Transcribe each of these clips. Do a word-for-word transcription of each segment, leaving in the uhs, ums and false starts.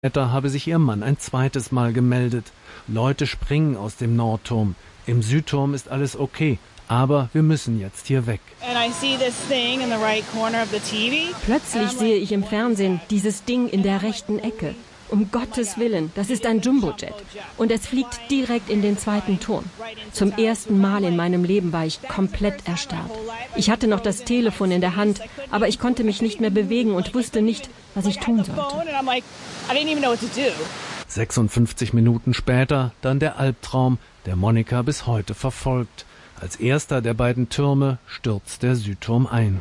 Später habe sich ihr Mann ein zweites Mal gemeldet. Leute springen aus dem Nordturm. Im Südturm ist alles okay, aber wir müssen jetzt hier weg. Plötzlich sehe ich im Fernsehen dieses Ding in der rechten Ecke. Um Gottes Willen, das ist ein Jumbojet. Und es fliegt direkt in den zweiten Turm. Zum ersten Mal in meinem Leben war ich komplett erstarrt. Ich hatte noch das Telefon in der Hand, aber ich konnte mich nicht mehr bewegen und wusste nicht, was ich tun sollte. sechsundfünfzig Minuten später dann der Albtraum, der Monika bis heute verfolgt. Als erster der beiden Türme stürzt der Südturm ein.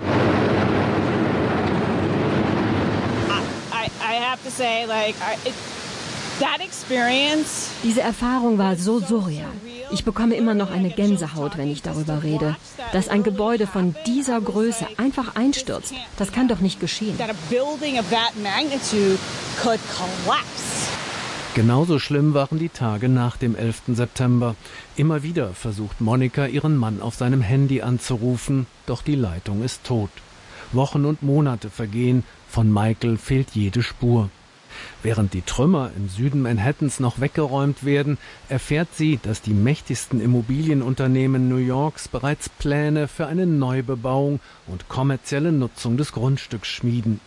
Diese Erfahrung war so surreal. Ich bekomme immer noch eine Gänsehaut, wenn ich darüber rede. Dass ein Gebäude von dieser Größe einfach einstürzt, das kann doch nicht geschehen. Genauso schlimm waren die Tage nach dem elften September. Immer wieder versucht Monika, ihren Mann auf seinem Handy anzurufen, doch die Leitung ist tot. Wochen und Monate vergehen, von Michael fehlt jede Spur. Während die Trümmer im Süden Manhattans noch weggeräumt werden, erfährt sie, dass die mächtigsten Immobilienunternehmen New Yorks bereits Pläne für eine Neubebauung und kommerzielle Nutzung des Grundstücks schmieden.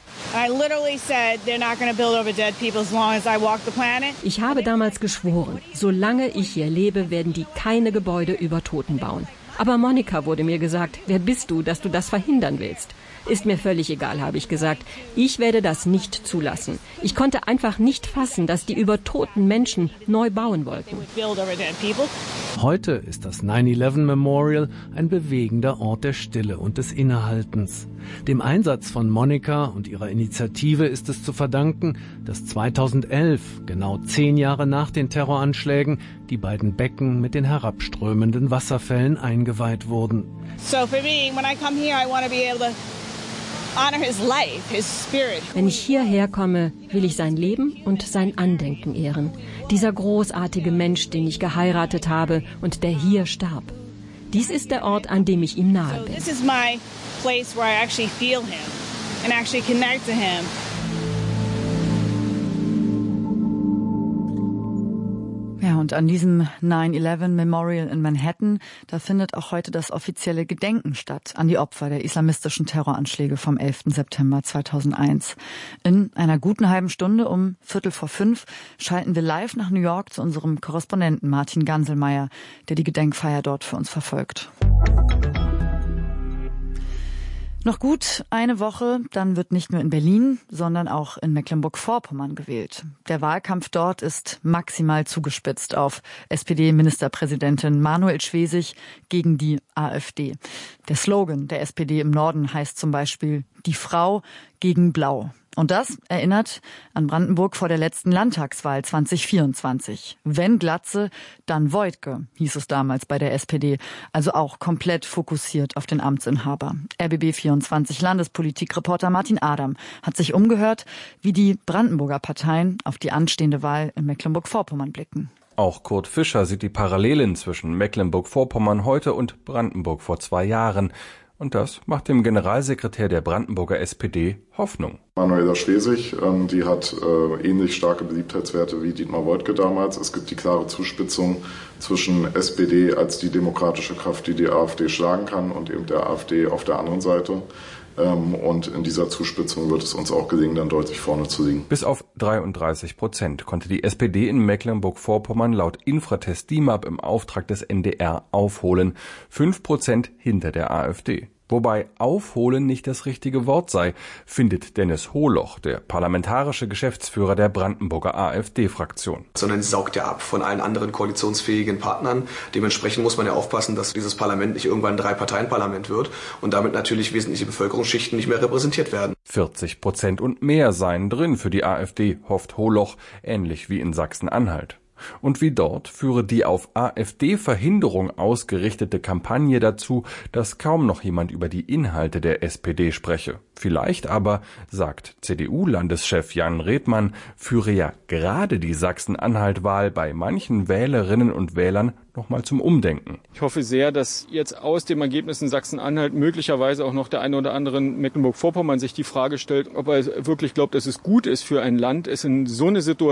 Ich habe damals geschworen, solange ich hier lebe, werden die keine Gebäude über Toten bauen. Aber Monika, wurde mir gesagt, wer bist du, dass du das verhindern willst? Ist mir völlig egal, habe ich gesagt. Ich werde das nicht zulassen. Ich konnte einfach nicht fassen, dass die über toten Menschen neu bauen wollten. Heute ist das nine eleven Memorial ein bewegender Ort der Stille und des Innehaltens. Dem Einsatz von Monika und ihrer Initiative ist es zu verdanken, dass zweitausendelf, genau zehn Jahre nach den Terroranschlägen, die beiden Becken mit den herabströmenden Wasserfällen eingeweiht wurden. So for me, when I come here, I want to be able to honor his life, his spirit. Wenn ich hierher komme, will ich sein Leben und sein Andenken ehren. Dieser großartige Mensch, den ich geheiratet habe und der hier starb. Dies ist der Ort, an dem ich ihm nahe bin. This is my place where I actually feel him and actually connect to him. Ja, und an diesem nine eleven Memorial in Manhattan, da findet auch heute das offizielle Gedenken statt an die Opfer der islamistischen Terroranschläge vom elften September zweitausendeins. In einer guten halben Stunde um Viertel vor fünf schalten wir live nach New York zu unserem Korrespondenten Martin Ganselmeier, der die Gedenkfeier dort für uns verfolgt. Noch gut eine Woche, dann wird nicht nur in Berlin, sondern auch in Mecklenburg-Vorpommern gewählt. Der Wahlkampf dort ist maximal zugespitzt auf S P D-Ministerpräsidentin Manuel Schwesig gegen die AfD. Der Slogan der S P D im Norden heißt zum Beispiel »Die Frau gegen Blau«. Und das erinnert an Brandenburg vor der letzten Landtagswahl zwanzig vierundzwanzig. Wenn Glatze, dann Woidke, hieß es damals bei der S P D. Also auch komplett fokussiert auf den Amtsinhaber. R B B vierundzwanzig Landespolitikreporter Martin Adam hat sich umgehört, wie die Brandenburger Parteien auf die anstehende Wahl in Mecklenburg-Vorpommern blicken. Auch Kurt Fischer sieht die Parallelen zwischen Mecklenburg-Vorpommern heute und Brandenburg vor zwei Jahren. Und das macht dem Generalsekretär der Brandenburger S P D Hoffnung. Manuela Schwesig, ähm, die hat äh, ähnlich starke Beliebtheitswerte wie Dietmar Woidke damals. Es gibt die klare Zuspitzung zwischen S P D als die demokratische Kraft, die die AfD schlagen kann, und eben der AfD auf der anderen Seite. Ähm, und in dieser Zuspitzung wird es uns auch gelingen, dann deutlich vorne zu liegen. Bis auf dreiunddreißig Prozent konnte die S P D in Mecklenburg-Vorpommern laut Infratest D I M A P im Auftrag des N D R aufholen. Fünf Prozent hinter der AfD. Wobei aufholen nicht das richtige Wort sei, findet Dennis Holoch, der parlamentarische Geschäftsführer der Brandenburger AfD-Fraktion. Sondern es saugt ja ab von allen anderen koalitionsfähigen Partnern. Dementsprechend muss man ja aufpassen, dass dieses Parlament nicht irgendwann ein Drei-Parteien-Parlament wird und damit natürlich wesentliche Bevölkerungsschichten nicht mehr repräsentiert werden. vierzig Prozent und mehr seien drin für die AfD, hofft Holoch, ähnlich wie in Sachsen-Anhalt. Und wie dort führe die auf AfD-Verhinderung ausgerichtete Kampagne dazu, dass kaum noch jemand über die Inhalte der S P D spreche. Vielleicht aber, sagt C D U-Landeschef Jan Redmann, führe ja gerade die Sachsen-Anhalt-Wahl bei manchen Wählerinnen und Wählern nochmal zum Umdenken. Ich hoffe sehr, dass jetzt aus dem Ergebnis in Sachsen-Anhalt möglicherweise auch noch der eine oder andere in Mecklenburg-Vorpommern sich die Frage stellt, ob er wirklich glaubt, dass es gut ist für ein Land, es in so eine Situation